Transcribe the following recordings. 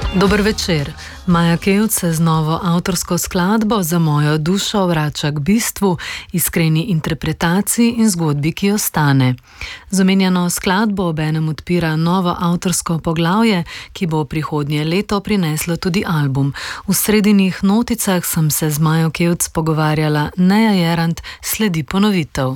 Dober večer. Maja Kevc se z novo avtorsko skladbo Za mojo dušo vrača k bistvu, iskreni interpretaciji in zgodbi, ki ostane. Z omenjeno skladbo obenem odpira novo avtorsko poglavje, ki bo prihodnje leto prineslo tudi album. V sredinih noticah sem se z Majo Kevc pogovarjala, Neja Jerant, sledi ponovitev.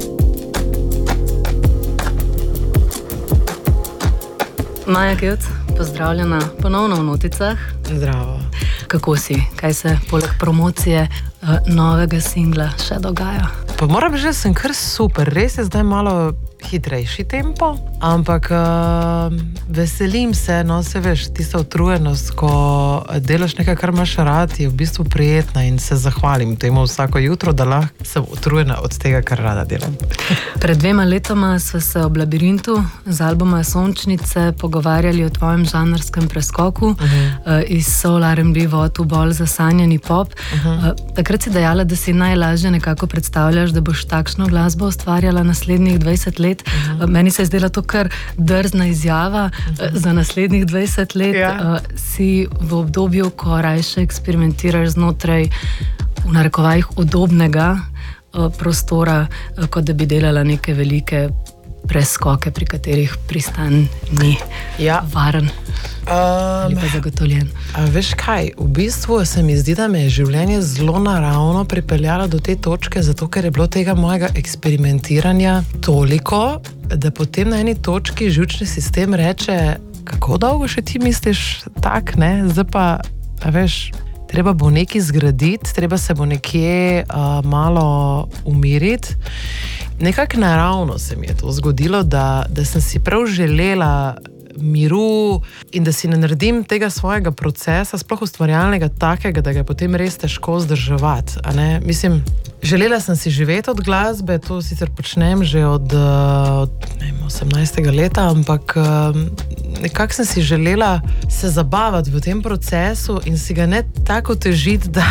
Maja Kevc, pozdravljena ponovno v noticah. Zdravo. Kako si? Kaj se poleg promocije novega singla še dogaja? Pa moram reči, da sem kar super. Res je zdaj malo hitrejši tempo, ampak veselim se, no se veš, tista utrujenost, ko delaš nekaj, kar imaš rad, je v bistvu prijetna in se zahvalim temu vsako jutro, da lahko sem utrujena od tega, kar rada delam. Pred 2 letoma sva se ob Labirintu z albuma Sončnice pogovarjali o tvojem žanrskem preskoku iz soul R&B v bolj zasanjani pop. Takrat si dejala, da si najlažje nekako predstavljaš, da boš takšno glasbo ustvarjala naslednjih 20 let. Meni se je zdela to kar drzna izjava. Za naslednjih 20 let si v obdobju, ko rajše eksperimentiraš znotraj v narekovajih udobnega prostora, kot da bi delala neke velike preskoke, pri katerih pristan ni varen ali pa zagotovljen. Veš kaj, v bistvu se mi zdi, da me je življenje zelo naravno pripeljalo do te točke, zato ker je bilo tega mojega eksperimentiranja toliko, da potem na eni točki živčni sistem reče, kako dolgo še ti misliš tak, ne? Zdaj pa, veš, treba bo nekaj zgraditi, treba se bo nekje malo umiriti. Nekako naravno se mi je to zgodilo, da sem si prav želela miru in da si ne naredim tega svojega procesa, sploh ustvarjalnega takega, da ga je potem res težko vzdrževati. Mislim, želela sem si živeti od glasbe, to sicer počnem že od 18. leta, ampak nekako sem si želela se zabavati v tem procesu in si ga ne tako težiti, da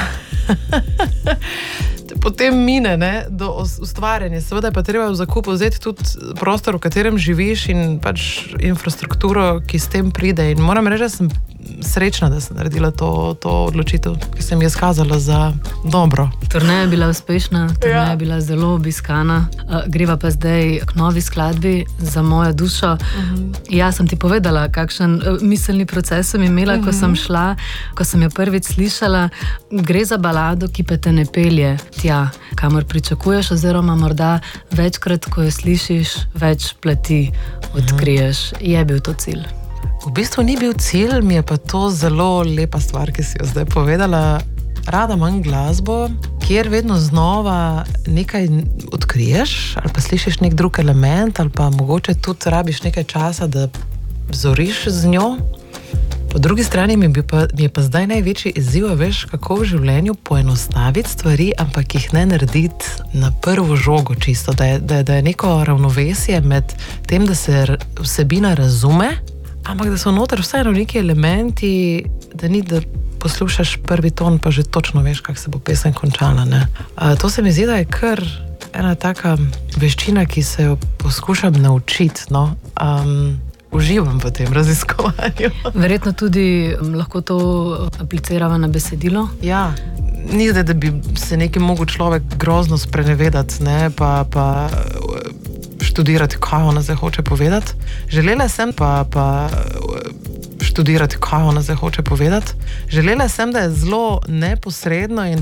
potem mine, ne, do ustvarjanja. Seveda je pa treba v zakup vzeti tudi prostor, v katerem živiš in pač infrastrukturo, ki s tem pride. In moram reči, da sem srečna, da sem naredila to odločitev, ki se mi je skazala za dobro. Turneja je bila uspešna, turneja je bila zelo obiskana. Greva pa zdaj k novi skladbi Za mojo dušo. Jaz sem ti povedala, kakšen miselni proces sem imela, ko sem šla, ko sem jo prvič slišala. Gre za balado, ki pa te ne pelje tja, kamor pričakuješ, oziroma morda večkrat, ko jo slišiš, več plati odkriješ. Je bil to cilj? V bistvu ni bil cilj, mi je pa to zelo lepa stvar, ki si jo zdaj povedala. Rada imam glasbo, kjer vedno znova nekaj odkriješ, ali pa slišiš nek drug element, ali pa mogoče tudi rabiš nekaj časa, da vzoriš z njo. Po drugi strani mi je pa zdaj največji izziv, veš, kako v življenju poenostaviti stvari, ampak jih ne narediti na prvo žogo čisto, da je neko ravnovesje med tem, da se vsebina razume, ampak da so noter vseeno neki elementi, da ni, da poslušaš prvi ton, pa že točno veš, kako se bo pesem končala, ne. To se mi zdi, da je kar ena taka veščina, ki se jo poskušam naučiti, no. Uživam v tem raziskovanju. Verjetno tudi lahko to aplicirava na besedilo? Ja, ni zdaj, da bi se nekaj mogel človek grozno sprenevedati, ne, pa študirati, kaj ona zdaj hoče povedati. Želela sem pa študirati, kaj ona zdaj hoče povedati. Želela sem, da je zelo neposredno in